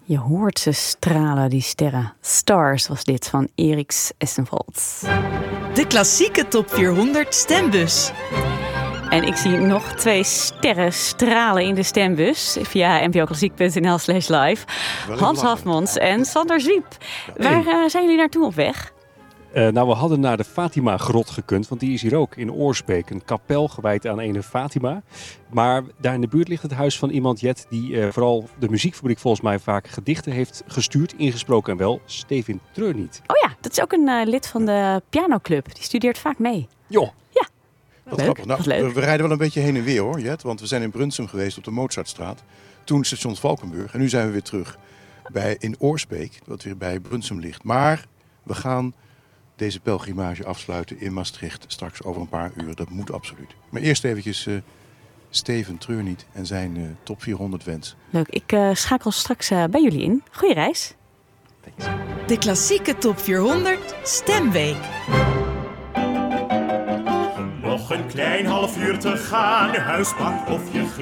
Je hoort ze stralen, die sterren. Stars was dit van Eriks Essenvolds. De klassieke top 400 stembus. En ik zie nog 2 sterren stralen in de stembus via npoklassiek.nl/live. Hans Hafmans en Sander Zwiep. Waar zijn jullie naartoe op weg? We hadden naar de Fatima-grot gekund, want die is hier ook in Oorsbeek. Een kapel gewijd aan ene Fatima. Maar daar in de buurt ligt het huis van iemand, Jet, die vooral de muziekfabriek volgens mij vaak gedichten heeft gestuurd, ingesproken en wel, Steven Treurniet. Oh ja, dat is ook een lid van de pianoclub. Die studeert vaak mee. Joh. Ja. Wat leuk. grappig. Nou, we rijden wel een beetje heen en weer hoor, Jet. Want we zijn in Brunsum geweest op de Mozartstraat. Toen station Valkenburg. En nu zijn we weer terug in Oorsbeek, wat weer bij Brunsum ligt. Maar we gaan deze pelgrimage afsluiten in Maastricht straks over een paar uur. Dat moet absoluut. Maar eerst eventjes Steven Treurniet en zijn top 400 wens. Leuk, ik schakel straks bij jullie in. Goeie reis. Thanks. De klassieke top 400 stemweek. Nog een klein half uur te gaan, huispak of je